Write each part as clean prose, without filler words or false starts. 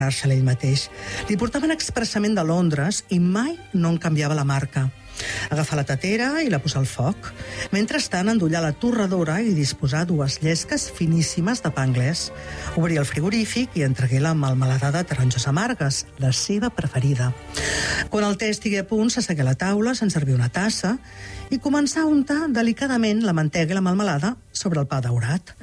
anar-se-la ell mateix. Li portaven expressament de Londres i mai no en canviava la marca. Agafar la tatera i la posar al foc. Mentrestant, endollar la torradora i disposar 2 llesques finíssimes de pa anglès. Obrir el frigorífic i entregué la melmelada de taronges amargues, la seva preferida. Quan el te estigué a punt, s'assegué a la taula, se'n servia una tassa i començà a untar delicadament la mantega i la melmelada sobre el pa daurat.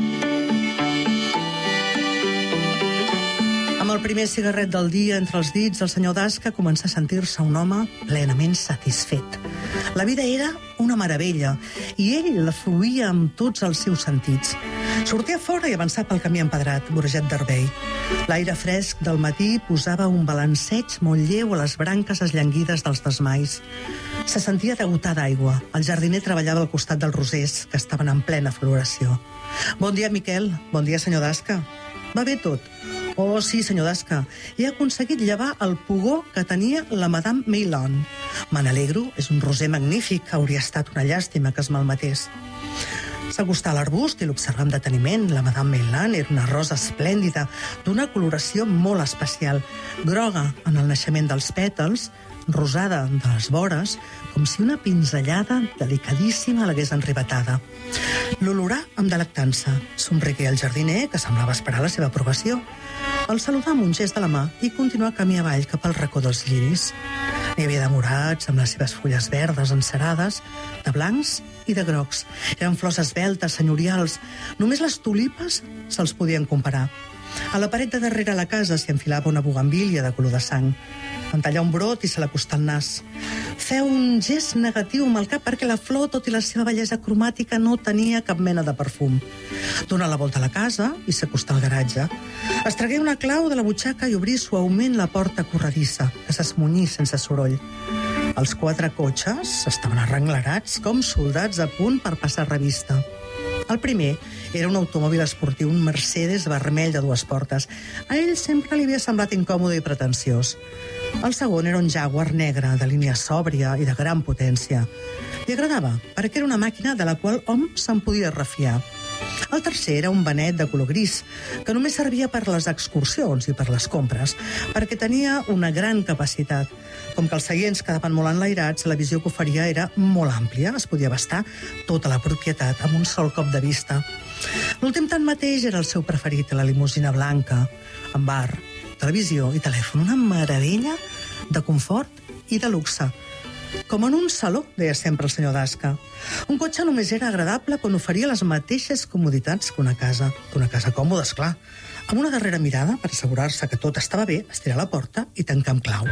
Amb el primer cigarret del dia entre els dits, el senyor Dasca comença a sentir-se un home plenament satisfet. La vida era una meravella i ell la fruïa amb tots els seus sentits. Sortia fora i avançava pel camí empedrat, vorejat d'herbei. L'aire fresc del matí posava un balanceig molt lleu a les branques esllanguides dels desmais. Se sentia degotar d'aigua. El jardiner treballava al costat dels rosers, que estaven en plena floració. Bon dia, Miquel. Bon dia, senyor Dasca. Va bé tot? Oh, sí, senyor Dasca. He aconseguit llevar el pugó que tenia la Madame Meilon. Me n'alegro, és un roser magnífic. Hauria estat una llàstima que es malmetés. S'acostà a l'arbust i l'observà amb deteniment. La Madame Meilon era una rosa esplèndida, d'una coloració molt especial, groga en el naixement dels pètals, rosada de les vores, com si una pinzellada delicadíssima l'hagués enrivetada. L'olorà amb delectança. Somrigué el jardiner, que semblava esperar la seva aprovació. El saludà amb un gest de la mà i continuà camí avall cap al racó dels lliris. N'hi havia de morats, amb les seves fulles verdes encerades, de blancs i de grocs. Eren flors esveltes, senyorials. Només les tulipes se'ls podien comparar. A la paret de darrere la casa s'hi enfilava una bugambília de color de sang. En tallar un brot i se l'acostà al nas. Feu un gest negatiu amb el cap perquè la flor, tot i la seva bellesa cromàtica, no tenia cap mena de perfum. Donà la volta a la casa i s'acostà al garatge. Es tragué una clau de la butxaca i obrí suaument la porta corredissa, que s'esmunyí sense soroll. Els 4 cotxes estaven arrenglerats com soldats a punt per passar revista. El primer era un automòbil esportiu, un Mercedes vermell de 2 portes. A ell sempre li havia semblat incòmode i pretensiós. El segon era un Jaguar negre, de línia sòbria i de gran potència. Li agradava, perquè era una màquina de la qual hom se'n podia refiar. El tercer era un Benet de color gris, que només servia per les excursions i per les compres, perquè tenia una gran capacitat. Com que els seients quedaven molt enlairats, la visió que oferia era molt àmplia, es podia abastar tota la propietat amb un sol cop de vista. L'últim tanmateix era el seu preferit, la limusina blanca, amb bar, televisió i telèfon, una meravella de confort i de luxe. Com en un saló, deia sempre el senyor Dasca. Un cotxe només era agradable quan oferia les mateixes comoditats que una casa. Que una casa còmoda, esclar. Amb una darrera mirada, per assegurar-se que tot estava bé, estirar la porta i tancar amb clau.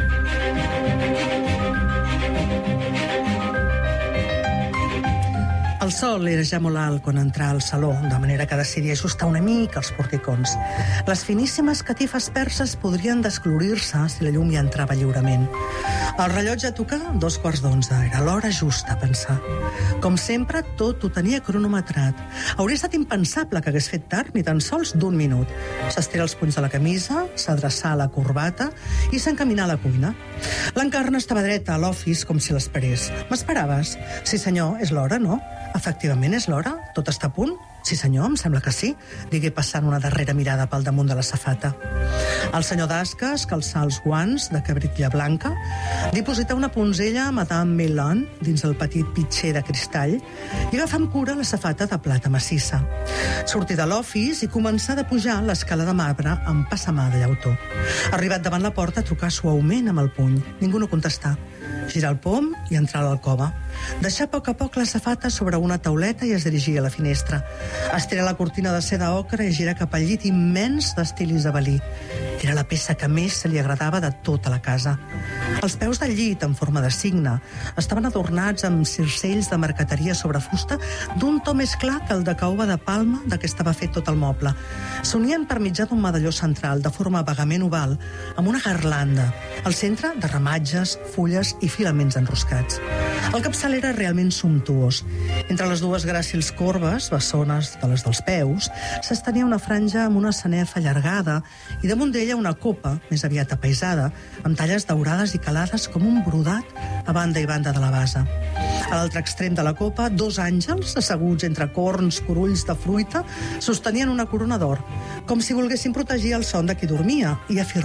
El sol era ja molt alt quan entrà al saló, de manera que decidia ajustar una mica els porticons. Les finíssimes catifes perses podrien descolorir-se si la llum hi entrava lliurement. El rellotge tocà 11:15. Era l'hora justa, pensar. Com sempre, tot ho tenia cronometrat. Hauria estat impensable que hagués fet tard ni tan sols d'1 minut. S'estira els punys de la camisa, s'adreçà a la corbata i s'encaminà a la cuina. L'Encarna estava dreta a l'office com si l'esperés. M'esperaves? Sí, senyor, és l'hora, no? Efectivament, és l'hora? Tot està a punt? Sí, senyor, em sembla que sí, digué passant una darrera mirada pel damunt de la safata. El senyor Dasca es calçà els guants de cabritlla blanca, diposità una punzella a Madame Meilon dins el petit pitxer de cristall i agafà amb cura la safata de plata massissa. Sortí de l'office i començà de pujar l'escala de marbre amb passamà de llautó. Arribat davant la porta, trucà suaument amb el puny. Ningú no contestà. Girà el pom i entrà a l'alcova. Deixà a poc la safata sobre una tauleta i es dirigia a la finestra. Estirà la cortina de seda ocre i girà cap al llit immens d'estil isabelí. Era la peça que més se li agradava de tota la casa. Els peus del llit, en forma de cigne, estaven adornats amb circells de marqueteria sobre fusta d'un to més clar que el de caoba de palma de què estava fet tot el moble. S'unien per mitjà d'un medalló central, de forma vagament oval, amb una garlanda, al centre de ramatges, fulles i filaments enroscats. El capçal era realment sumptuós. Entre les 2 gràcils corbes, bessones de les dels peus, s'estenia una franja amb una sanefa allargada i damunt d'ella una copa, més aviat apaisada, amb talles daurades i calades com un brodat a banda i banda de la base. A l'altre extrem de la copa, 2 àngels, asseguts entre corns, corulls de fruita, sostenien una corona d'or, com si volguessin protegir el son de qui dormia i afirmar